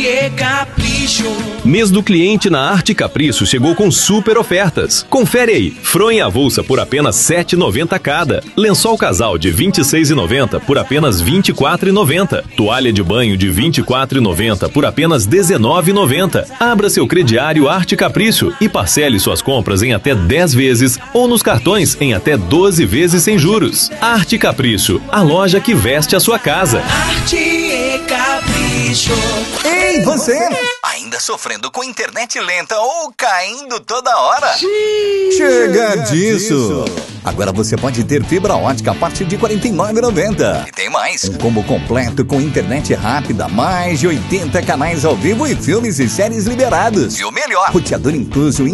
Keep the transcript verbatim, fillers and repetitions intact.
e Capricho. Mês do cliente na Arte Capricho chegou com super ofertas. Confere aí. Fronha avulsa por apenas sete reais e noventa centavos cada. Lençol casal de vinte e seis reais e noventa centavos por apenas vinte e quatro reais e noventa centavos. Toalha de banho de vinte e quatro reais e noventa centavos por apenas dezenove reais e noventa centavos. Abra seu crediário Arte Capricho e parcele suas compras em até dez vezes ou nos cartões em até doze vezes sem juros. Arte Capricho, a loja que veste a sua casa. Arte e Capricho. Ei, você! Ainda sofrendo com internet lenta ou caindo toda hora? Chega disso! Agora você pode ter fibra ótica a partir de quarenta e nove reais e noventa centavos. E tem mais. Um combo completo com internet rápida, mais de oitenta canais ao vivo e filmes e séries liberados. E o melhor, roteador incluso